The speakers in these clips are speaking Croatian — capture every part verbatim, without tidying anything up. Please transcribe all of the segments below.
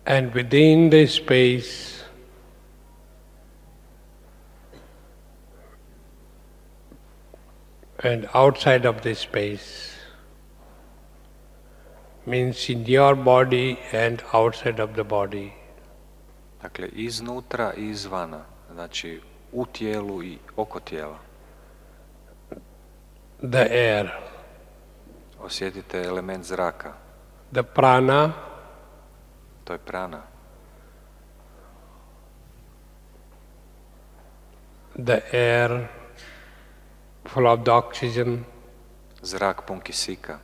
And within the space, and outside of the space, means in your body and outside of the body. Dakle, iznutra i izvana, znači u tijelu i oko tijela. The air, osjetite element zraka, the prana, to je prana, the air full of the oxygen, zrak pun kisika,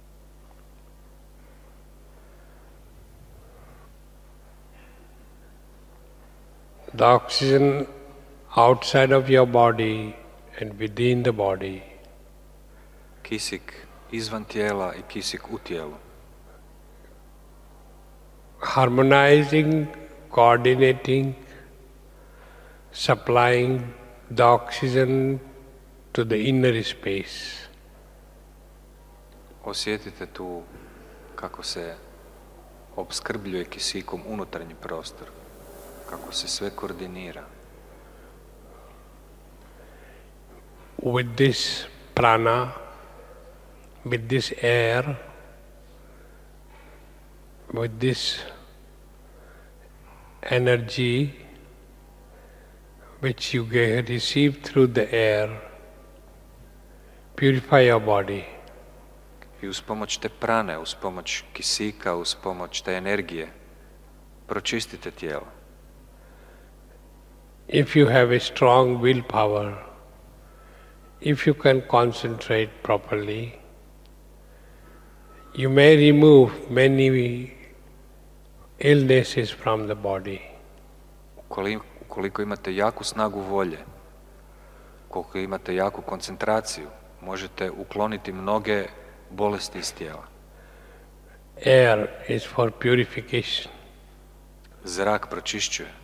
the oxygen outside of your body and within the body. kisik izvan tijela i kisik u tijelu. Harmonizing, coordinating, supplying the oxygen to the inner space. Osjetite tu kako se opskrbljuje kisikom unutarnji prostor, kako se sve koordinira. With this prana, with this air, with this energy which you get, receive through the air, purify your body. I uz pomoć te prane, uz pomoć kisika, uz pomoć te energije, pročistite tijelo. If you have a strong willpower, if you can concentrate properly, you may remove many illnesses from the body. Ukoliko imate jaku snagu volje, ukoliko imate jaku koncentraciju, možete ukloniti mnoge bolesti iz tijela. Air is for purification. Zrak pročišćuje.